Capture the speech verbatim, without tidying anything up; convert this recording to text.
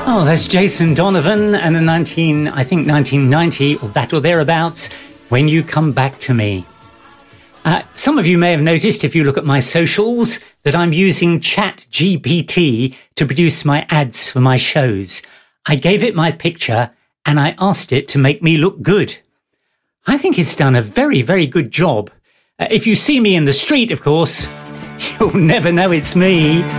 Oh, that's Jason Donovan and the nineteen, I think nineteen ninety or that or thereabouts, When You Come Back to Me. Uh, some of you may have noticed, if you look at my socials, that I'm using ChatGPT to produce my ads for my shows. I gave it my picture and I asked it to make me look good. I think it's done a very, very good job. Uh, if you see me in the street, of course, you'll never know it's me.